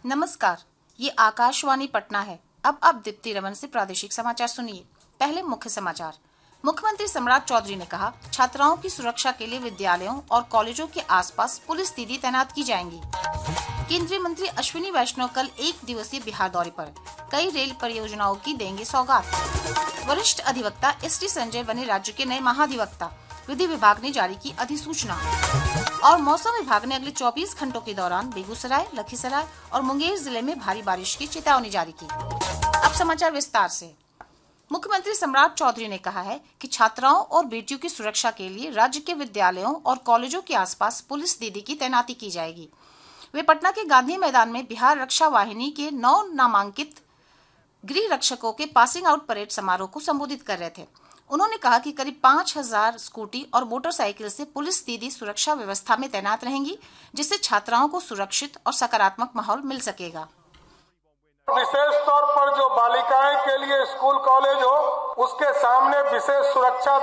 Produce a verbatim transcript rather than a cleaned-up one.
नमस्कार, ये आकाशवाणी पटना है। अब अब दीप्ति रमन से प्रादेशिक समाचार सुनिए। पहले मुख्य समाचार। मुख्यमंत्री सम्राट चौधरी ने कहा, छात्राओं की सुरक्षा के लिए विद्यालयों और कॉलेजों के आसपास पुलिस दीदी तैनात की जाएंगी। केंद्रीय मंत्री अश्विनी वैष्णव कल एक दिवसीय बिहार दौरे पर, कई रेल परियोजनाओं की देंगे सौगात। वरिष्ठ अधिवक्ता एस टी संजय बने राज्य के नए महाधिवक्ता, विधि विभाग ने जारी की अधिसूचना। और मौसम विभाग ने अगले चौबीस घंटों के दौरान बेगूसराय, लखीसराय और मुंगेर जिले में भारी बारिश की चेतावनी जारी की। अब समाचार विस्तार से। मुख्यमंत्री सम्राट चौधरी ने कहा है कि छात्राओं और बेटियों की सुरक्षा के लिए राज्य के विद्यालयों और कॉलेजों के आसपास पुलिस दीदी की तैनाती की जाएगी। वे पटना के गांधी मैदान में बिहार रक्षा वाहिनी के नौ नामांकित गृह रक्षकों के पासिंग आउट परेड समारोह को संबोधित कर रहे थे। उन्होंने कहा कि करीब पाँच हजार स्कूटी और मोटरसाइकिल से पुलिस दीदी सुरक्षा व्यवस्था में तैनात रहेंगी, जिससे छात्राओं को सुरक्षित और सकारात्मक माहौल मिल सकेगा। विशेष तौर पर जो बालिकाएं के लिए स्कूल कॉलेज हो, उसके सामने विशेष सुरक्षा